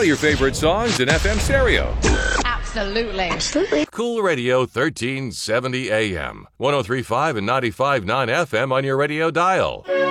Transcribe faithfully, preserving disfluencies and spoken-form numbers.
all your favorite songs in F M stereo. Absolutely. Absolutely. Cool Radio thirteen seventy A M. one oh three point five and ninety-five point nine F M on your radio dial.